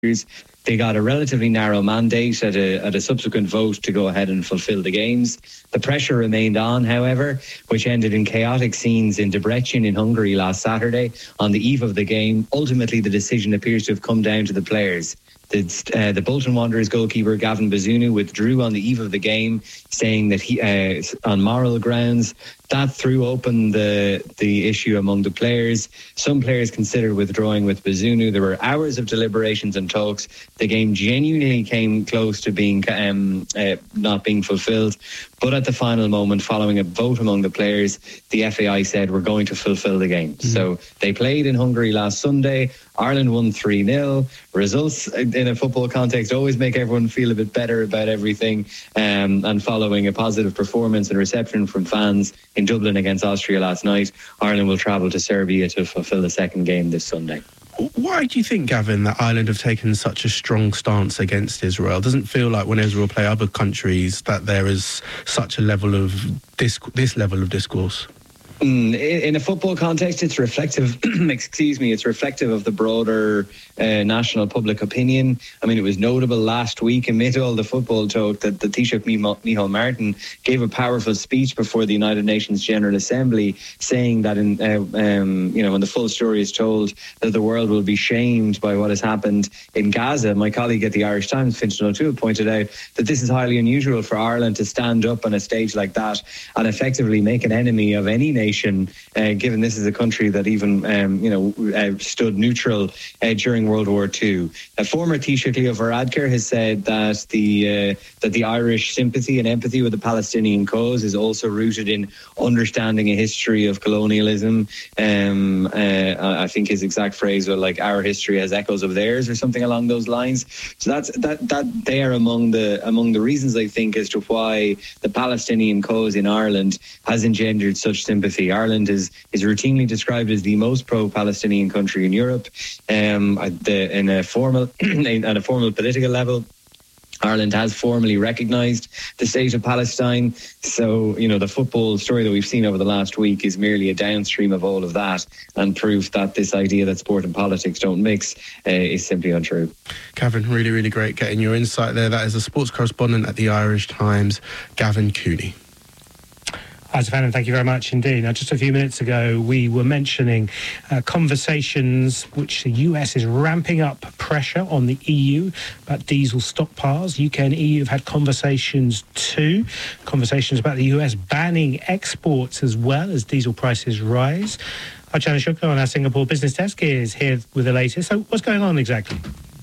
They got a relatively narrow mandate at a subsequent vote to go ahead and fulfill the games. The pressure remained on, however, which ended in chaotic scenes in Debrecen in Hungary last Saturday on the eve of the game. Ultimately, the decision appears to have come down to the players. The Bolton Wanderers goalkeeper Gavin Bazunu withdrew on the eve of the game, saying that he, on moral grounds, that threw open the issue among the players. Some players considered withdrawing with Bazunu. There were hours of deliberations and talks. The game genuinely came close to being not being fulfilled. But at the final moment, following a vote among the players, the FAI said, we're going to fulfill the game. So they played in Hungary last Sunday. Ireland won 3-0. Results in a football context always make everyone feel a bit better about everything. And following a positive performance and reception from fans in Dublin against Austria last night, Ireland will travel to Serbia to fulfil the second game this Sunday. Why do you think, Gavin, that Ireland have taken such a strong stance against Israel? It doesn't feel like when Israel play other countries that there is such a level of this level of discourse. In a football context, it's reflective. It's reflective of the broader national public opinion. I mean, it was notable last week amid all the football talk that the Taoiseach Micheál Martin gave a powerful speech before the United Nations General Assembly, saying that when the full story is told, that the world will be shamed by what has happened in Gaza. My colleague at the Irish Times, Fintan O'Toole, pointed out that this is highly unusual for Ireland to stand up on a stage like that and effectively make an enemy of any nation. Given this is a country that even stood neutral during World War II. A former Taoiseach Leo Varadkar has said that the Irish sympathy and empathy with the Palestinian cause is also rooted in understanding a history of colonialism. I think his exact phrase was like, our history has echoes of theirs, or something along those lines. So that they are among the reasons, I think, as to why the Palestinian cause in Ireland has engendered such sympathy. Ireland is routinely described as the most pro-Palestinian country in Europe. At a formal political level, Ireland has formally recognised the state of Palestine. So, the football story that we've seen over the last week is merely a downstream of all of that, and proof that this idea that sport and politics don't mix is simply untrue. Gavin, really, really great getting your insight there. That is a sports correspondent at the Irish Times, Gavin Cooney. Hi, Stefan, thank you very much indeed. Now, just a few minutes ago, we were mentioning conversations which the US is ramping up pressure on the EU about diesel stockpiles. UK and EU have had conversations too. Conversations about the US banning exports as well as diesel prices rise. Archana Shukla on our Singapore business desk is here with the latest. So what's going on exactly?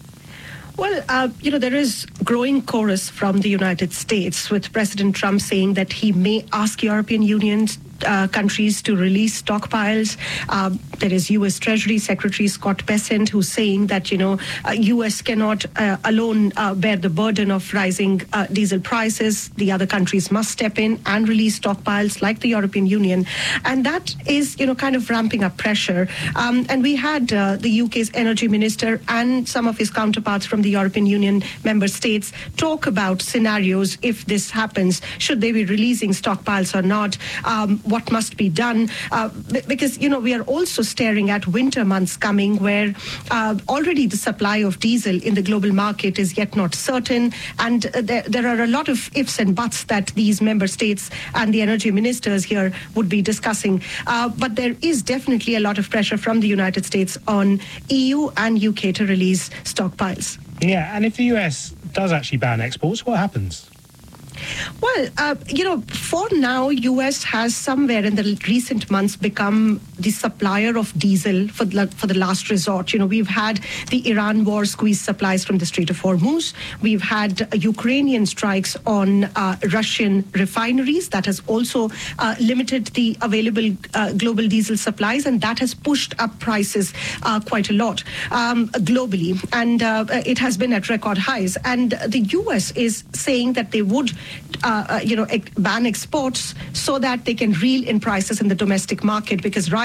Well, there is growing chorus from the United States, with President Trump saying that he may ask European Union countries to release stockpiles. There is U.S. Treasury Secretary Scott Bessent, who's saying that, U.S. cannot alone bear the burden of rising diesel prices. The other countries must step in and release stockpiles like the European Union. And that is, kind of ramping up pressure. And we had the UK's energy minister and some of his counterparts from the European Union member states talk about scenarios if this happens. Should they be releasing stockpiles or not? What must be done? Because, we are also staring at winter months coming where already the supply of diesel in the global market is yet not certain. And there are a lot of ifs and buts that these member states and the energy ministers here would be discussing. But there is definitely a lot of pressure from the United States on EU and UK to release stockpiles. Yeah, and if the US does actually ban exports, what happens? Well, for now, US has somewhere in the recent months become the supplier of diesel for the last resort. We've had the Iran war squeeze supplies from the Strait of Hormuz. We've had Ukrainian strikes on Russian refineries. That has also limited the available global diesel supplies, and that has pushed up prices quite a lot globally. And it has been at record highs. And the US is saying that they would ban exports so that they can reel in prices in the domestic market, because right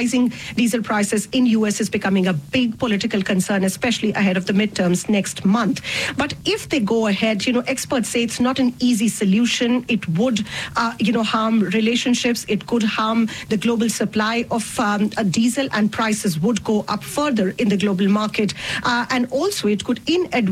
rising diesel prices in US is becoming a big political concern, especially ahead of the midterms next month. But if they go ahead, experts say it's not an easy solution. It would, harm relationships. It could harm the global supply of diesel, and prices would go up further in the global market. And also it could inadvertently